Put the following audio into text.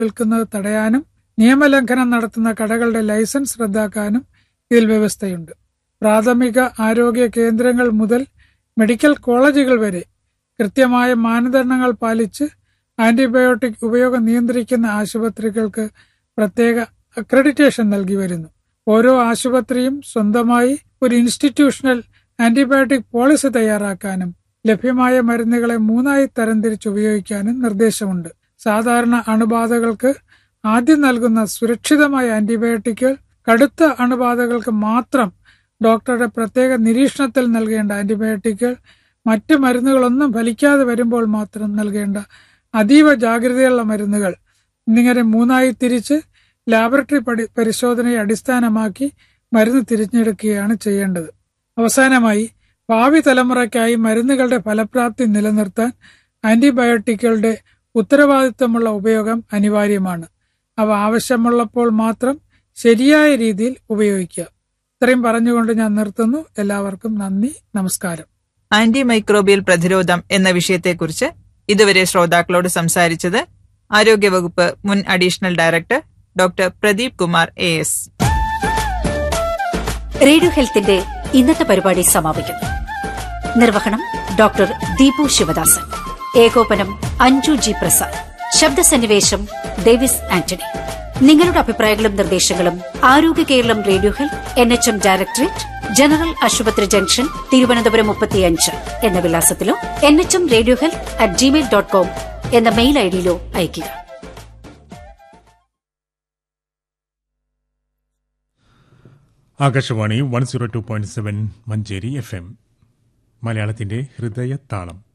വിൽക്കുന്നത് തടയാനും നിയമലംഘനം നടത്തുന്ന കടകളുടെ ലൈസൻസ് റദ്ദാക്കാനും ഇതിൽ വ്യവസ്ഥയുണ്ട്. പ്രാഥമിക ആരോഗ്യ കേന്ദ്രങ്ങൾ മുതൽ മെഡിക്കൽ കോളേജുകൾ വരെ കൃത്യമായ മാനദണ്ഡങ്ങൾ പാലിച്ച് ആന്റിബയോട്ടിക് ഉപയോഗം നിയന്ത്രിക്കുന്ന ആശുപത്രികൾക്ക് പ്രത്യേക അക്രഡിറ്റേഷൻ നൽകി വരുന്നു. ഓരോ ആശുപത്രിയും സ്വന്തമായി ഒരു ഇൻസ്റ്റിറ്റ്യൂഷണൽ ആന്റിബയോട്ടിക് പോളിസി തയ്യാറാക്കാനും ലഭ്യമായ മരുന്നുകളെ 3 തരംതിരിച്ച് ഉപയോഗിക്കാനും നിർദ്ദേശമുണ്ട്. സാധാരണ അണുബാധകൾക്ക് ആദ്യം നൽകുന്ന സുരക്ഷിതമായ ആന്റിബയോട്ടിക്കുകൾ, കടുത്ത അണുബാധകൾക്ക് മാത്രം ഡോക്ടറുടെ പ്രത്യേക നിരീക്ഷണത്തിൽ നൽകേണ്ട ആന്റിബയോട്ടിക്കുകൾ, മറ്റ് മരുന്നുകളൊന്നും ഫലിക്കാതെ വരുമ്പോൾ മാത്രം നൽകേണ്ട അതീവ ജാഗ്രതയുള്ള മരുന്നുകൾ എന്നിങ്ങനെ 3 തിരിച്ച് ലാബറട്ടറി പരിശോധനയെ അടിസ്ഥാനമാക്കി മരുന്ന് തിരഞ്ഞെടുക്കുകയാണ് ചെയ്യേണ്ടത്. അവസാനമായി ഭാവി തലമുറയ്ക്കായി മരുന്നുകളുടെ ഫലപ്രാപ്തി നിലനിർത്താൻ ആന്റിബയോട്ടിക്കുകളുടെ ഉത്തരവാദിത്തമുള്ള ഉപയോഗം അനിവാര്യമാണ്. അവ ആവശ്യമുള്ളപ്പോൾ മാത്രം ശരിയായ രീതിയിൽ ഉപയോഗിക്കുക. ഇത്രയും പറഞ്ഞുകൊണ്ട് ഞാൻ നിർത്തുന്നു. എല്ലാവർക്കും നന്ദി, നമസ്കാരം. ആന്റി മൈക്രോബിയൽ പ്രതിരോധം എന്ന വിഷയത്തെക്കുറിച്ച് ഇതുവരെ ശ്രോതാക്കളോട് സംസാരിച്ചത് ആരോഗ്യവകുപ്പ് മുൻ additional director doctor Pradeep Kumar AS. Radio ഹെൽത്തിന്റെ ഇന്നത്തെ പരിപാടി സമാപിക്കുന്നു. നിർവഹണം ഡോക്ടർ ദീപു ശിവദാസൻ. ഏകോപനം അഞ്ജു G. പ്രസാദ്. ശബ്ദസന്നിവേശം ഡേവിസ് ആന്റണി. നിങ്ങളുടെ അഭിപ്രായങ്ങളും നിർദ്ദേശങ്ങളും ആരോഗ്യ Keralam radio health NHM directorate, general ആശുപത്രി ജംഗ്ഷൻ, തിരുവനന്തപുരം 35 എന്ന വിലാസത്തിലോ nhmradiohealth@gmail.com എന്ന മെയിൽ ഐഡിയിലോ അയയ്ക്കുക. ആകാശവാണി 102.7 മഞ്ചേരി FM. മലയാളത്തിന്റെ ഹൃദയതാളം.